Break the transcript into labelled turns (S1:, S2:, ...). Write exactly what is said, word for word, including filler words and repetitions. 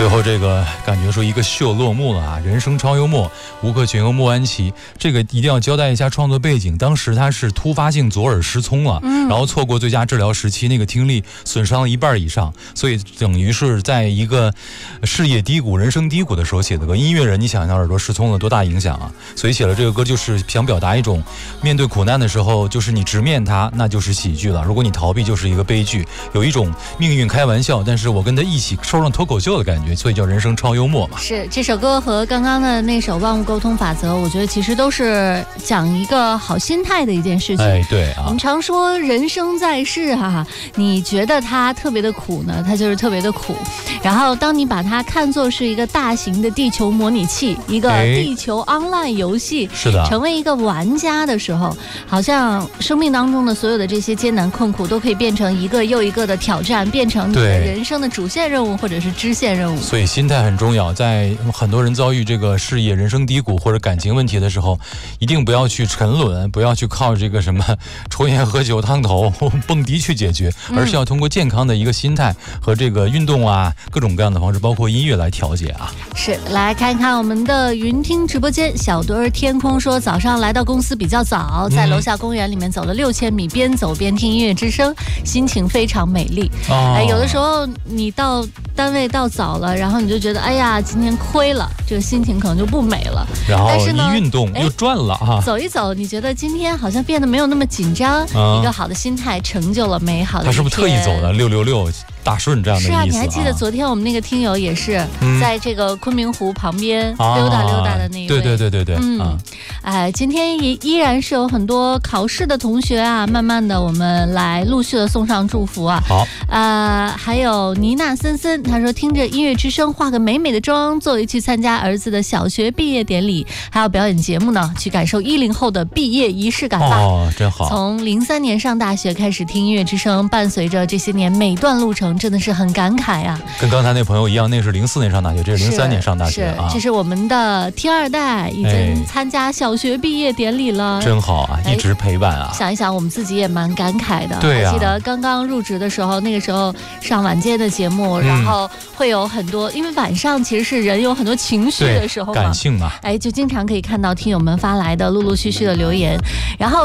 S1: 最后这个感觉说一个秀落幕了啊！人生超幽默，吴克群和莫安琪，这个一定要交代一下创作背景。当时他是突发性左耳失聪了，嗯、然后错过最佳治疗时期，那个听力损伤了一半以上，所以等于是在一个事业低谷、人生低谷的时候写的歌。音乐人，你想想耳朵失聪了多大影响啊！所以写了这个歌，就是想表达一种面对苦难的时候，就是你直面它，那就是喜剧了；如果你逃避，就是一个悲剧。有一种命运开玩笑，但是我跟他一起说上脱口秀的感觉，所以叫人生超幽默嘛。
S2: 是这首歌和刚刚的那首《万物沟通法则》，我觉得其实都是讲一个好心态的一件事情。
S1: 哎，对啊，
S2: 我们常说人生在世哈、啊，你觉得它特别的苦呢，它就是特别的苦。然后当你把它看作是一个大型的地球模拟器，一个地球 online 游戏，
S1: 是的，
S2: 成为一个玩家的时候，好像生命当中的所有的这些艰难困苦都可以变成一个又一个的挑战，变成你的人生的主线任务或者是支线任务。
S1: 所以心态很重要，在很多人遭遇这个事业、人生低谷或者感情问题的时候，一定不要去沉沦，不要去靠这个什么抽烟、喝酒、烫头、蹦迪去解决，而是要通过健康的一个心态和这个运动啊，各种各样的方式，包括音乐来调节啊。
S2: 是，来看一看我们的云听直播间，小墩儿天空说，早上来到公司比较早，在楼下公园里面走了六千米，边走边听音乐之声，心情非常美丽。哦、哎，有的时候你到单位到早了，然后你就觉得哎呀今天亏了，这个心情可能就不美了。
S1: 然后一运动又赚了哈，
S2: 走一走，你觉得今天好像变得没有那么紧张，嗯、一个好的心态成就了美好的一天。
S1: 他是不是特意走的六六六大顺这样的意思？
S2: 是啊，你还记得昨天我们那个听友也是在这个昆明湖旁边溜达溜达的那一位？
S1: 对对对对对，
S2: 嗯，啊、哎，今天也依然是有很多考试的同学啊，慢慢的我们来陆续的送上祝福啊。
S1: 好，
S2: 呃，还有妮娜森森，他说听着音乐之声，化个美美的妆，作为去参加儿子的小学毕业典礼，还有表演节目呢，去感受一零后的毕业仪式感吧。
S1: 哦，真好。
S2: 从零三年上大学开始听音乐之声，伴随着这些年每段路程，真的是很感慨啊。
S1: 跟刚才那朋友一样，那是零四年上大学，这是零三年上大学啊。
S2: 这是我们的听二代，已经参加小学毕业典礼了，
S1: 哎、真好啊，一直陪伴啊。
S2: 想一想，我们自己也蛮感慨的。
S1: 对啊，
S2: 还记得刚刚入职的时候，那个时候上晚间的节目，嗯、然后会有很多，因为晚上其实是人有很多情绪的时候嘛，
S1: 感性嘛，
S2: 哎，就经常可以看到听友们发来的陆陆续续的留言，然后。